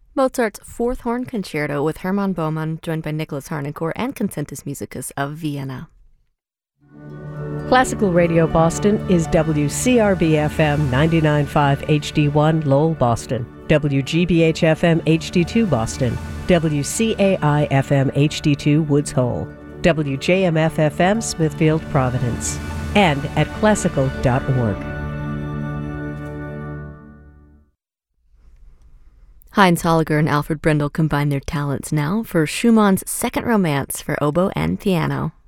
Mozart's Fourth Horn Concerto with Hermann Baumann, joined by Nicholas Harnoncourt and Concentus Musicus of Vienna. Classical Radio Boston is WCRB-FM 99.5 HD1 Lowell, Boston, WGBH-FM HD2 Boston, WCAI-FM HD2 Woods Hole, WJMF-FM Smithfield, Providence, and at classical.org. Heinz Holliger and Alfred Brendel combine their talents now for Schumann's Second Romance for oboe and piano.